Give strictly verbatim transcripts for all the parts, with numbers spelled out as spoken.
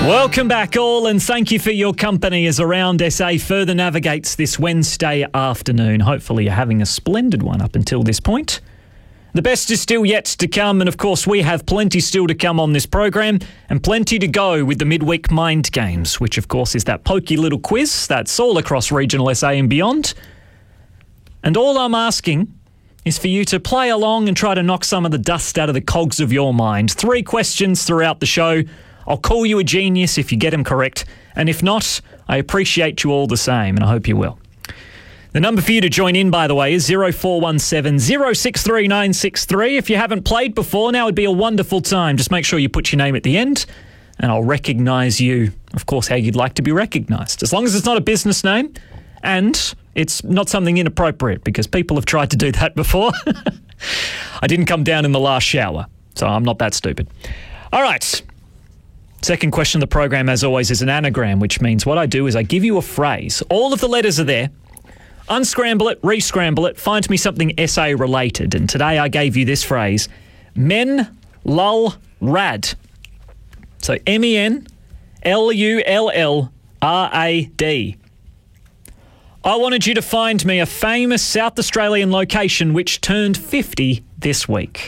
Welcome back all, and thank you for your company as Around S A further navigates this Wednesday afternoon. Hopefully you're having a splendid one up until this point. The best is still yet to come, and of course we have plenty still to come on this program, and plenty to go with the midweek Mind Games, which of course is that pokey little quiz that's all across regional S A and beyond. And all I'm asking is for you to play along and try to knock some of the dust out of the cogs of your mind. Three questions throughout the show. I'll call you a genius if you get them correct, and if not, I appreciate you all the same, and I hope you will. The number for you to join in, by the way, is zero four one seven, zero six three nine six three. If you haven't played before, now would be a wonderful time. Just make sure you put your name at the end, and I'll recognise you, of course, how you'd like to be recognised. As long as it's not a business name, and it's not something inappropriate, because people have tried to do that before. I didn't come down in the last shower, so I'm not that stupid. All right. Second question of the program, as always, is an anagram, which means what I do is I give you a phrase. All of the letters are there. Unscramble it, re-scramble it, find me something S A related. And today I gave you this phrase, men lull rad. So M E N L U L L R A D. I wanted you to find me a famous South Australian location which turned fifty this week.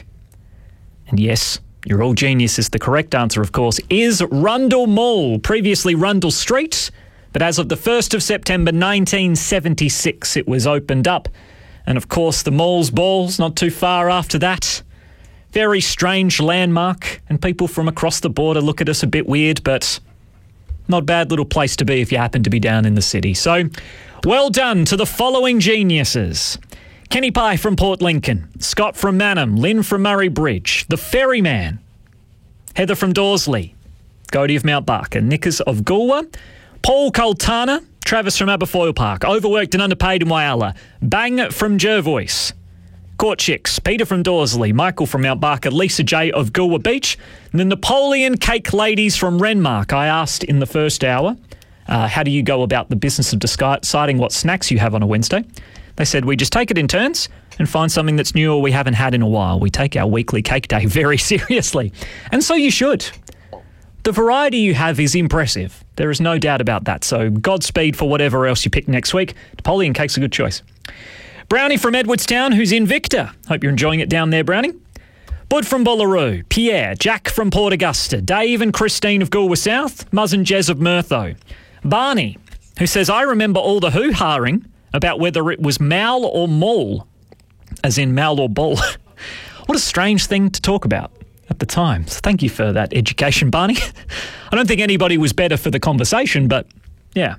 And yes, you're all geniuses. The correct answer, of course, is Rundle Mall, previously Rundle Street. But as of the first of September nineteen seventy-six, it was opened up. And of course, the Mall's Balls, not too far after that. Very strange landmark. And people from across the border look at us a bit weird, but not a bad little place to be if you happen to be down in the city. So, well done to the following geniuses. Kenny Pye from Port Lincoln, Scott from Mannum, Lynn from Murray Bridge, The Ferryman, Heather from Dorsley, Godie of Mount Barker, Nickers of Goolwa, Paul Coltana, Travis from Aberfoyle Park, Overworked and Underpaid in Whyalla, Bang from Jervois, Court Chicks, Peter from Dorsley, Michael from Mount Barker, Lisa J of Goolwa Beach, and the Napoleon Cake Ladies from Renmark. I asked in the first hour, uh, how do you go about the business of deciding what snacks you have on a Wednesday? They said we just take it in turns and find something that's new or we haven't had in a while. We take our weekly cake day very seriously. And so you should. The variety you have is impressive. There is no doubt about that. So Godspeed for whatever else you pick next week. Napoleon cake's a good choice. Brownie from Edwardstown, who's in Victor. Hope you're enjoying it down there, Brownie. Bud from Bullaroo, Pierre, Jack from Port Augusta, Dave and Christine of Goolwa South, Muzz and Jez of Murtho. Barney, who says, I remember all the hoo-haring about whether it was Mal or Maul, as in Mal or Bull. What a strange thing to talk about at the time. So thank you for that education, Barney. I don't think anybody was better for the conversation, but yeah.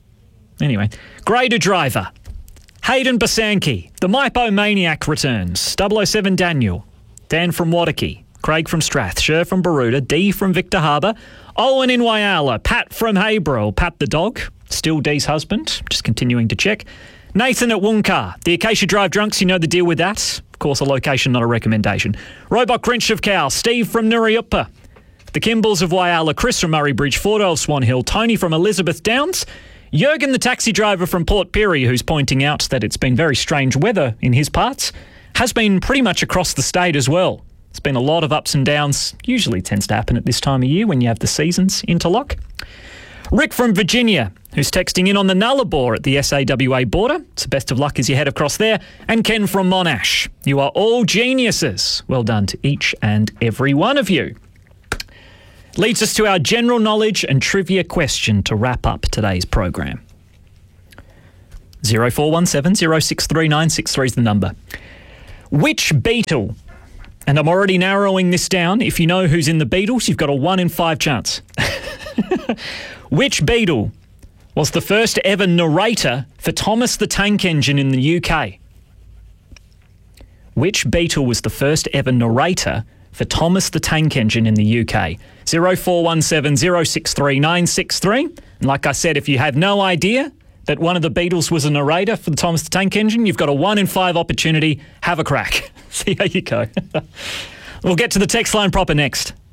Anyway, Grader Driver, Hayden Basanki, the Mypo Maniac returns, double oh seven Daniel, Dan from Wadaki, Craig from Strath, Sher from Baroota, D from Victor Harbour, Owen in Whyalla, Pat from Haverhill, Pat the dog, still Dee's husband, just continuing to check. Nathan at Wooncar, the Acacia Drive Drunks, you know the deal with that. Of course, a location, not a recommendation. Robot Grinch of Cow, Steve from Nuriuppa, the Kimballs of Whyalla, Chris from Murray Bridge, Fordo of Swan Hill, Tony from Elizabeth Downs, Jurgen the taxi driver from Port Pirie, who's pointing out that it's been very strange weather in his parts, has been pretty much across the state as well. It's been a lot of ups and downs, usually tends to happen at this time of year when you have the seasons interlock. Rick from Virginia, who's texting in on the Nullarbor at the S A W A border. So best of luck as you head across there. And Ken from Monash. You are all geniuses. Well done to each and every one of you. Leads us to our general knowledge and trivia question to wrap up today's program. zero four one seven, zero six three nine six three is the number. Which Beatle, and I'm already narrowing this down, if you know who's in the Beatles, you've got a one in five chance. Which Beatle was the first ever narrator for Thomas the Tank Engine in the U K? Which Beatle was the first ever narrator for Thomas the Tank Engine in the U K? zero four one seven, zero six three nine six three. And like I said, if you have no idea that one of the Beatles was a narrator for the Thomas the Tank Engine, you've got a one in five opportunity. Have a crack. See how you go. We'll get to the text line proper next.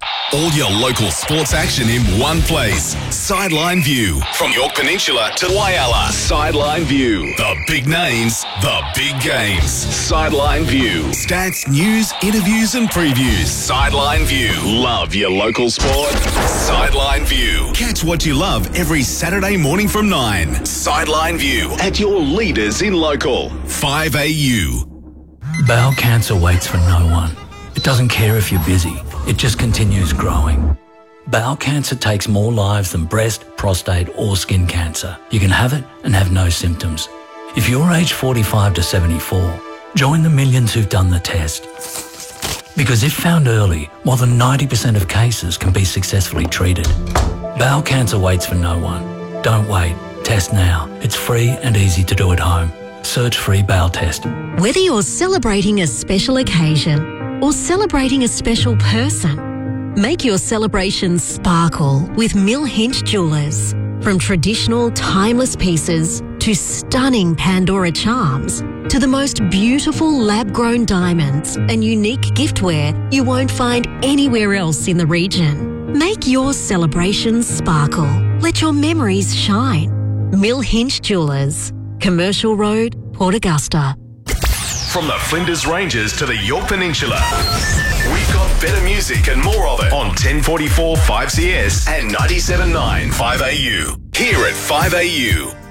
All your local sports action in one place. Sideline View. From York Peninsula to Whyalla. Sideline View. The big names, the big games. Sideline View. Stats, news, interviews and previews. Sideline View. Love your local sport? Sideline View. Catch what you love every Saturday morning from nine. Sideline View. At your leaders in local. five A U. Bowel cancer waits for no one. It doesn't care if you're busy. It just continues growing. Bowel cancer takes more lives than breast, prostate or skin cancer. You can have it and have no symptoms. If you're aged forty-five to seventy-four, join the millions who've done the test. Because if found early, more than ninety percent of cases can be successfully treated. Bowel cancer waits for no one. Don't wait. Test now. It's free and easy to do at home. Search free bowel test. Whether you're celebrating a special occasion or celebrating a special person, make your celebrations sparkle with Mill Hinch Jewellers. From traditional, timeless pieces to stunning Pandora charms to the most beautiful lab-grown diamonds and unique giftware you won't find anywhere else in the region. Make your celebrations sparkle. Let your memories shine. Mill Hinch Jewellers, Commercial Road, Port Augusta. From the Flinders Ranges to the York Peninsula, we've got better music and more of it on ten forty-four five C S and ninety-seven point nine five A U. Here at five A U.